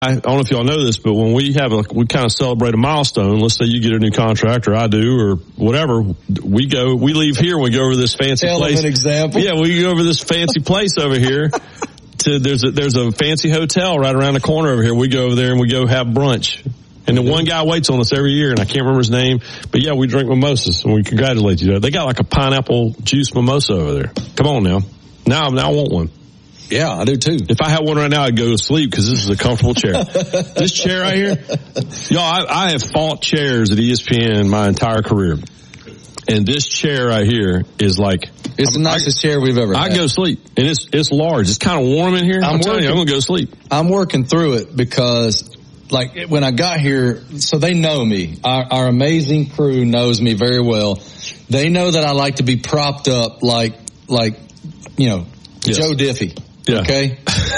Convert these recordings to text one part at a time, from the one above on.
I don't know if y'all know this, but when we kind of celebrate a milestone, let's say you get a new contract or I do or whatever, we leave here and we go over this fancy place. Tell them an example. Yeah, we go over this fancy place over here. There's a fancy hotel right around the corner over here. We go over there and we go have brunch. And the one guy waits on us every year, and I can't remember his name. But, yeah, we drink mimosas, and we congratulate you. They got like a pineapple juice mimosa over there. Come on now. Now I want one. Yeah, I do too. If I had one right now, I'd go to sleep because this is a comfortable chair. This chair right here, y'all, I have fought chairs at ESPN my entire career. And this chair right here is like... It's the nicest chair we've ever had. I go to sleep. And it's large. It's kind of warm in here. I'm telling you, I'm going to go to sleep. I'm working through it because... Like, when I got here, so they know me. Our amazing crew knows me very well. They know that I like to be propped up like Yes. Joe Diffie. Yeah. Okay?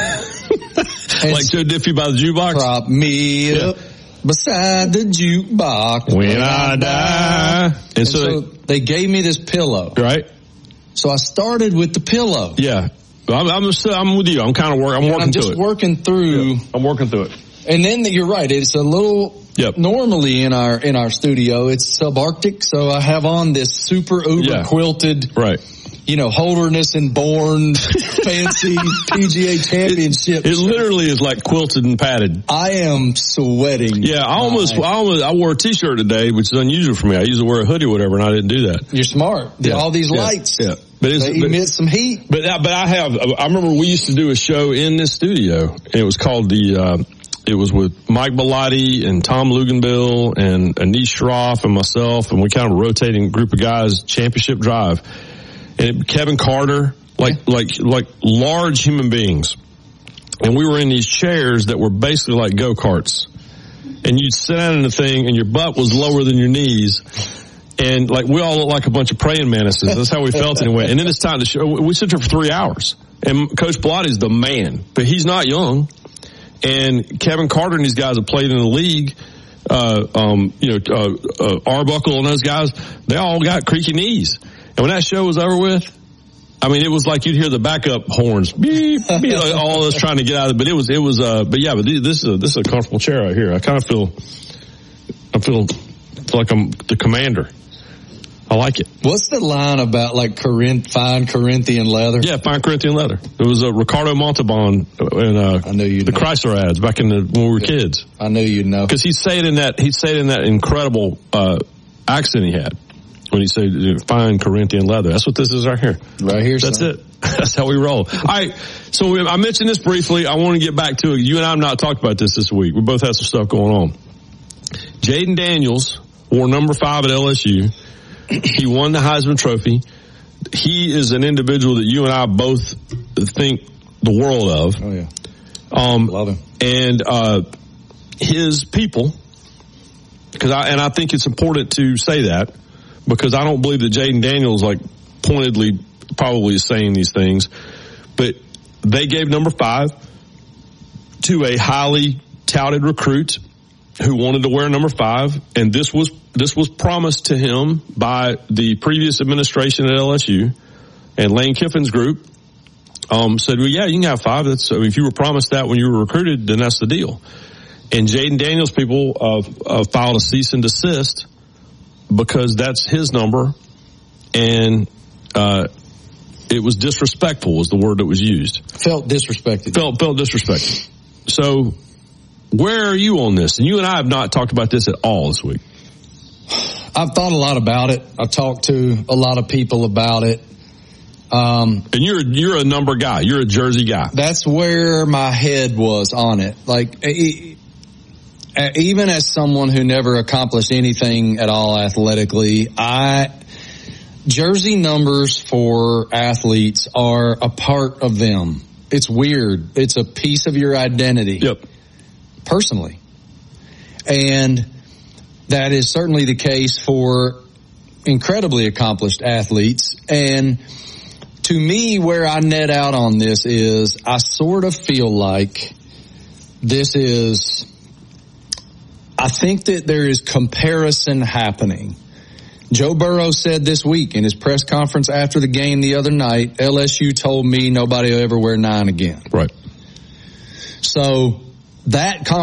Like Joe Diffie by the jukebox? Prop me up beside the jukebox. When I die. And so they gave me this pillow. Right. So I started with the pillow. Yeah. I'm with you. I'm kind of working through it. I'm just working through. Yeah. I'm working through it. And then you're right. It's a little normally in our studio. It's subarctic, so I have on this super uber quilted, right? Holderness and Bourne fancy PGA Championship. It literally is like quilted and padded. I am sweating. Yeah, I wore a t-shirt today, which is unusual for me. I usually wear a hoodie or whatever, and I didn't do that. You're smart. Yeah. All these lights. Yeah. They emit some heat. But I remember we used to do a show in this studio, and it was called it was with Mike Bellotti and Tom Luganbill and Anish Shroff and myself, and we kind of rotating group of guys, Championship Drive. And Kevin Carter, like large human beings. And we were in these chairs that were basically like go-karts. And you'd sit down in the thing and your butt was lower than your knees. And like we all look like a bunch of praying mantises. That's how we felt anyway. And then it's time to show. We sit there for 3 hours. And Coach Bellotti's the man, but he's not young. And Kevin Carter and these guys have played in the league. Arbuckle and those guys, they all got creaky knees. And when that show was over with, I mean, it was like you'd hear the backup horns, beep, beep, like all of us trying to get out of it. But this is a comfortable chair right here. I feel like I'm the commander. I like it. What's the line about like fine Corinthian leather? Yeah, fine Corinthian leather. It was Ricardo Montalban in I know you the Chrysler ads back when we were kids. I know you know. Because he'd say it in that incredible accent he had when he said fine Corinthian leather. That's what this is right here. Right here. That's it. That's how we roll. All right. So I mentioned this briefly. I want to get back to it. You and I have not talked about this week. We both had some stuff going on. Jaden Daniels wore number 5 at LSU. He won the Heisman Trophy. He is an individual that you and I both think the world of. Oh, yeah. Love him. And his people, I think it's important to say that because I don't believe that Jaden Daniels pointedly probably is saying these things, but they gave number 5 to a highly touted recruit who wanted to wear number 5, and this was promised to him by the previous administration at LSU, and Lane Kiffin's group said, well, yeah, you can have 5. If you were promised that when you were recruited, then that's the deal. And Jaden Daniels people filed a cease and desist because that's his number, and it was disrespectful was the word that was used. Felt disrespected. Felt disrespected. So where are you on this? And you and I have not talked about this at all this week. I've thought a lot about it. I've talked to a lot of people about it. And you're a number guy. You're a jersey guy. That's where my head was on it. Even as someone who never accomplished anything at all athletically, jersey numbers for athletes are a part of them. It's weird. It's a piece of your identity. Yep. Personally. And that is certainly the case for incredibly accomplished athletes. And to me, where I net out on this is I sort of feel like I think that there is comparison happening. Joe Burrow said this week in his press conference after the game the other night, LSU told me nobody will ever wear 9 again. Right. So that